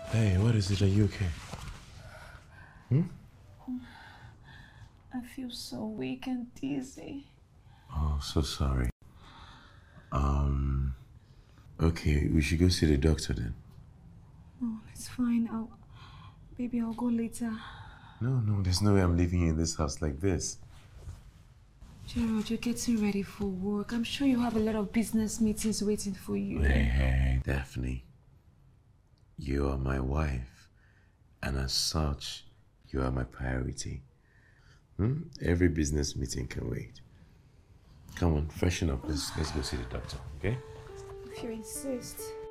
Hey, what is it? Are you okay? I feel so weak and dizzy. Oh, so sorry. Okay, we should go see the doctor then. Oh, it's fine. Baby, I'll go later. No, there's no way I'm leaving you in this house like this. Gerald, you're getting ready for work. I'm sure you have a lot of business meetings waiting for you. Hey, Daphne. You are my wife, and as such, you are my priority. Every business meeting can wait. Come on, freshen up. Let's go see the doctor, okay? If you insist.